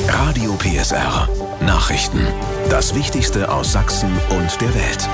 Radio PSR. Nachrichten. Das Wichtigste aus Sachsen und der Welt.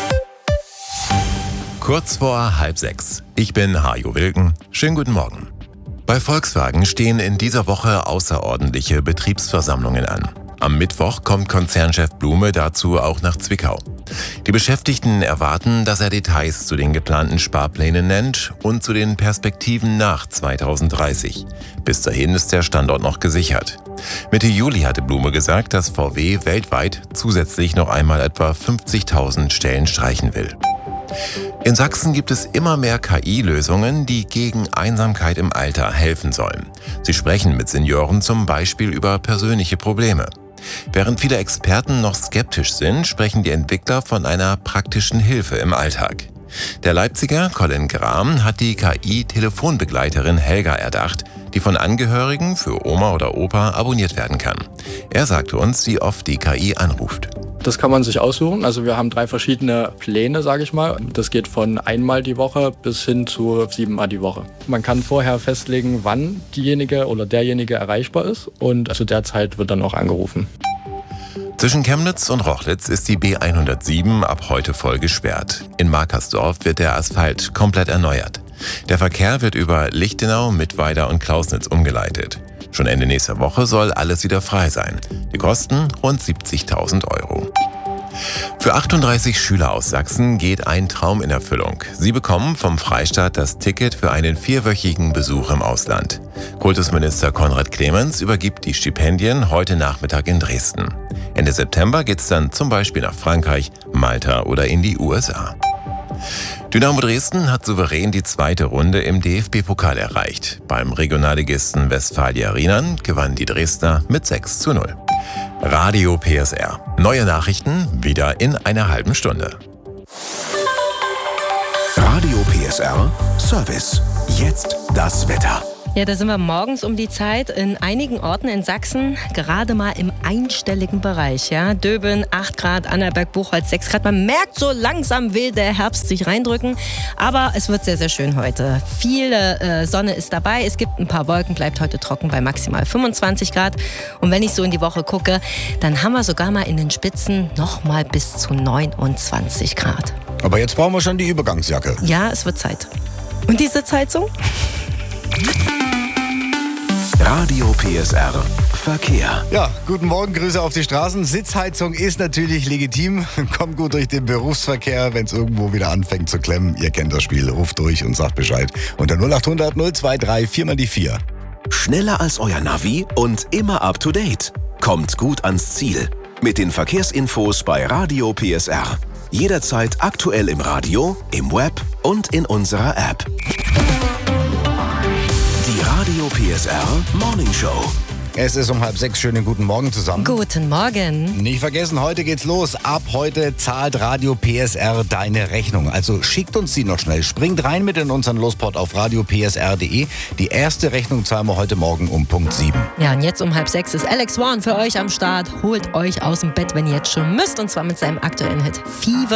Kurz vor 5:30. Ich bin Hajo Wilken. Schönen guten Morgen. Bei Volkswagen stehen in dieser Woche außerordentliche Betriebsversammlungen an. Am Mittwoch kommt Konzernchef Blume dazu auch nach Zwickau. Die Beschäftigten erwarten, dass er Details zu den geplanten Sparplänen nennt und zu den Perspektiven nach 2030. Bis dahin ist der Standort noch gesichert. Mitte Juli hatte Blume gesagt, dass VW weltweit zusätzlich noch einmal etwa 50.000 Stellen streichen will. In Sachsen gibt es immer mehr KI-Lösungen, die gegen Einsamkeit im Alter helfen sollen. Sie sprechen mit Senioren zum Beispiel über persönliche Probleme. Während viele Experten noch skeptisch sind, sprechen die Entwickler von einer praktischen Hilfe im Alltag. Der Leipziger Colin Gram hat die KI-Telefonbegleiterin Helga erdacht, die von Angehörigen für Oma oder Opa abonniert werden kann. Er sagte uns, wie oft die KI anruft. Das kann man sich aussuchen. Also wir haben 3 verschiedene Pläne, sage ich mal. Das geht von einmal die Woche bis hin zu 7-mal die Woche. Man kann vorher festlegen, wann diejenige oder derjenige erreichbar ist und zu der Zeit wird dann auch angerufen. Zwischen Chemnitz und Rochlitz ist die B107 ab heute voll gesperrt. In Markersdorf wird der Asphalt komplett erneuert. Der Verkehr wird über Lichtenau, Mittweida und Klausnitz umgeleitet. Schon Ende nächster Woche soll alles wieder frei sein. Die Kosten rund 70.000 €. Für 38 Schüler aus Sachsen geht ein Traum in Erfüllung. Sie bekommen vom Freistaat das Ticket für einen 4-wöchigen Besuch im Ausland. Kultusminister Konrad Clemens übergibt die Stipendien heute Nachmittag in Dresden. Ende September geht's dann zum Beispiel nach Frankreich, Malta oder in die USA. Dynamo Dresden hat souverän die 2. Runde im DFB-Pokal erreicht. Beim Regionalligisten Westfalia Rheinland gewannen die Dresdner mit 6:0. Radio PSR. Neue Nachrichten wieder in einer halben Stunde. Radio PSR Service. Jetzt das Wetter. Ja, da sind wir morgens um die Zeit in einigen Orten in Sachsen gerade mal im einstelligen Bereich. Ja? Döben 8 Grad, Annaberg, Buchholz 6 Grad. Man merkt, so langsam will der Herbst sich reindrücken. Aber es wird sehr, sehr schön heute. Viele Sonne ist dabei. Es gibt ein paar Wolken, bleibt heute trocken bei maximal 25 Grad. Und wenn ich so in die Woche gucke, dann haben wir sogar mal in den Spitzen noch mal bis zu 29 Grad. Aber jetzt brauchen wir schon die Übergangsjacke. Ja, es wird Zeit. Und die Sitzheizung? Radio PSR Verkehr. Ja, guten Morgen, Grüße auf die Straßen. Sitzheizung ist natürlich legitim. Kommt gut durch den Berufsverkehr, wenn es irgendwo wieder anfängt zu klemmen. Ihr kennt das Spiel, ruft durch und sagt Bescheid. Unter 0800 023 4 die 4. Schneller als euer Navi und immer up to date. Kommt gut ans Ziel. Mit den Verkehrsinfos bei Radio PSR. Jederzeit aktuell im Radio, im Web und in unserer App. Die Radio PSR Morning Show. Es ist um 5:30. Schönen guten Morgen zusammen. Guten Morgen. Nicht vergessen, heute geht's los. Ab heute zahlt Radio PSR deine Rechnung. Also schickt uns die noch schnell. Springt rein mit in unseren Lospot auf radiopsr.de. Die erste Rechnung zahlen wir heute Morgen um Punkt 7. Ja, und jetzt um 5:30 ist Alex Warren für euch am Start. Holt euch aus dem Bett, wenn ihr jetzt schon müsst. Und zwar mit seinem aktuellen Hit Fever.